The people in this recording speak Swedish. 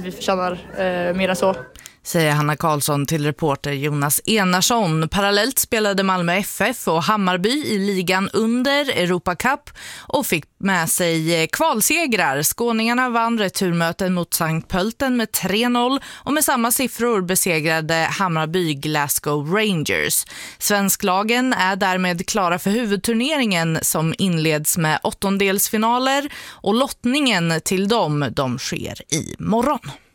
vi förtjänar mer än så. Säger Hanna Karlsson till reporter Jonas Enarsson. Parallellt spelade Malmö FF och Hammarby i ligan under Europa Cup och fick med sig kvalsegrar. Skåningarna vann returmöten mot Sankt Pölten med 3-0 och med samma siffror besegrade Hammarby Glasgow Rangers. Svensklagen är därmed klara för huvudturneringen som inleds med åttondelsfinaler och lottningen till dem sker i morgon.